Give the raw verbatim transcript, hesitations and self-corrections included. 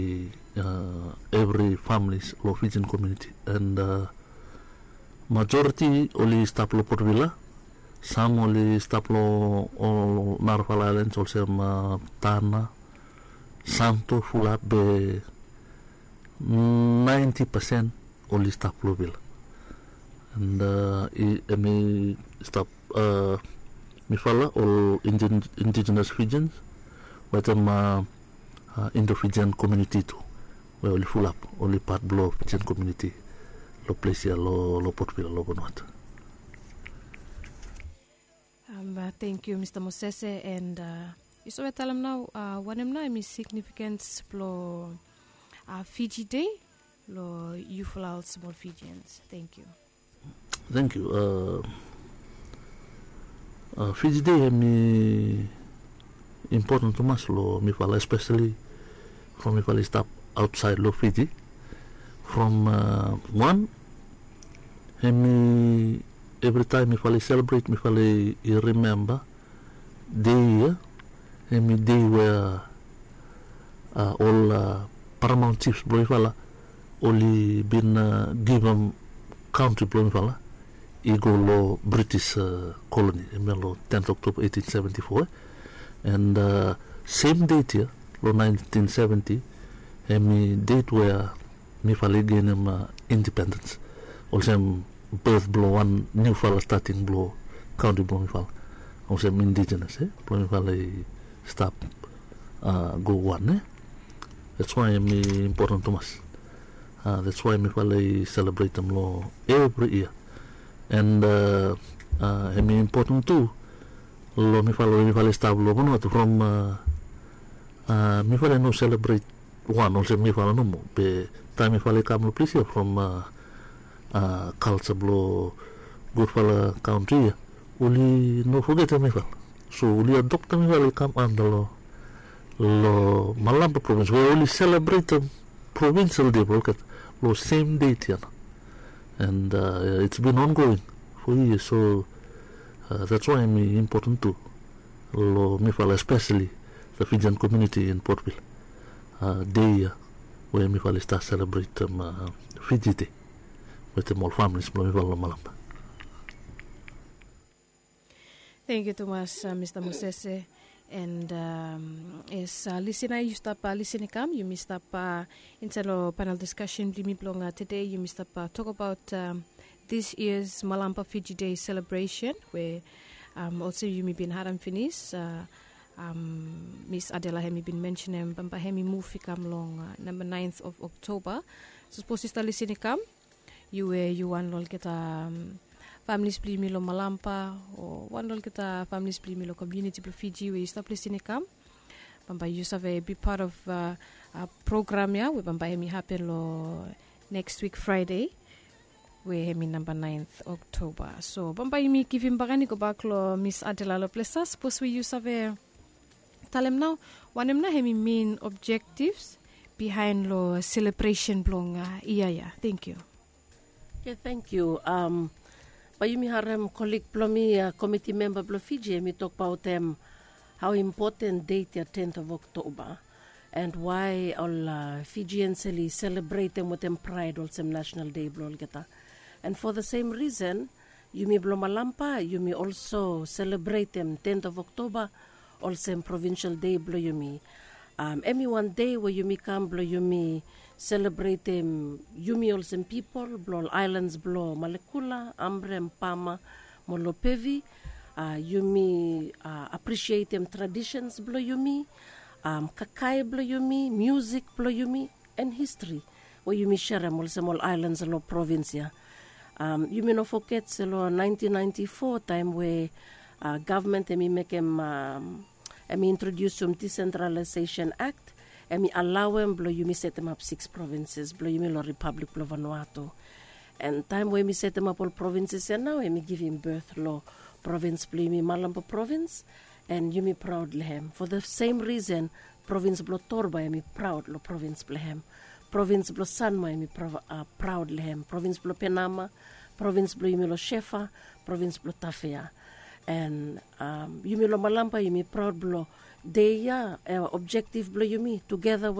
uh, every families lo Fijian community, and uh, majority only stop lo Port Vila, some only stop lo all Narval Islands, also uh, Tana, Santo, Fulap, be ninety percent only stop lo Vila, and uh, I, I me stop uh, me fala all indigen, indigenous Fijians, but um, uh, uh, Indo-Fijian community too. We only full up, only part below Fijian community, lo place here, lo lo Port Vila, lo Vanuatu. Um, uh, thank you, Mister Mosese, and uh, you saw tell him now. Uh, what him now is significance lo uh, Fiji Day, lo youthful small Fijians. Thank you. Thank you. Uh, uh, Fiji Day is important to us, lo mi fala, especially from mi fala stop outside lo Fiji. From uh, one, hemi every time mi fala celebrate, mi fala remember day, hemi day where uh, all uh, paramount chiefs, bro, mi fala, only been uh, given country, bro, mi fala, ego lo British uh, colony, lo tenth October eighteen seventy-four, and uh, same date here, lo nineteen seventy, hemi date where mi fala gain him uh, independence. Also birth blow one new fala starting blow country blow mi fala. Also indigenous, eh? Blow mi fala stop uh, go one, eh? That's why mi important to us. Uh, that's why mi fala celebrate them lo every year. And uh, uh, mi important too. Lo mi fala mi fala stop lo Vanuatu from uh, uh, mi fala no celebrate one. Also mi fala no mo. Be time mi fala come lo please from uh, uh, culture blow good fala country. Uli no forget mi fala. So uli adopt mi fala come under lo lo Malamba province. We only celebrate the provincial day, bro. Lo same date here, and uh, it's been ongoing for years. So uh, that's why I'm important too. Lo mi fala especially the Fijian community in Port Vila. Uh, day uh, where mi fala start celebrate um, uh, Fiji Day with the more families. Lo mi fala Malamba. Thank you, Thomas, uh, Mister Mosese. And um, as uh, listener, you stop uh, listening come, you missed up uh, inside our panel discussion. Uh, today, you missed up uh, talk about um, this year's Malamba Fiji Day celebration, where um, also you may be in Haram Finis. Uh, um, Miss Adela Hemi been mentioning Bamba Hemi move come along uh, number ninth of October. So suppose you start listening come, you uh, you want to get um, families play milo Malampa or one lol kita families play milo community play Fiji where you stop listening come. Bamba you have a be part of uh, a program ya where Bamba hemi happen lo next week Friday where hemi number ninth October. So Bamba hemi give him bagani go back lo Miss Adela lo plesa suppose we use have a tell him now one him na hemi main objectives behind lo celebration blong uh, iya ya. Thank you. Okay, thank you. Um Payumi haram colleague plomi uh, committee member blo Fiji me talk about them how important date the tenth of October and why all uh, Fijians celebrate them with them pride also national day blo geta. And for the same reason you me blo Malampa you me also celebrate them tenth of October also provincial day blo you me um any one day where you me come blo you me celebrate them Yumi also people blow islands blow Malekula, Ambre, Mpama, Molopevi. Uh, Yumi uh, appreciate them traditions blow Yumi, um, Kakai blow Yumi, music blow Yumi, and history. Where Yumi share them also all islands lo provincia. Um, Yumi no forget lo nineteen ninety-four time where uh, government emi make them um, emi introduce some decentralization act. And me allow them blow you me set them up six provinces, blow you me lo Republic of Vanuatu. And time when me set them up all provinces and now and me give him birth lo province blow you me Malamba province and you me proud lehem. For the same reason, province blow Torba and me proud lo province lehem. Province blow Sanma and me prov- uh, proud lehem. Province blow Penama, province blow you me lo Shefa, province blow Tafea. And um, you me lo Malamba you me proud blow. They are uh, objective blow you me together with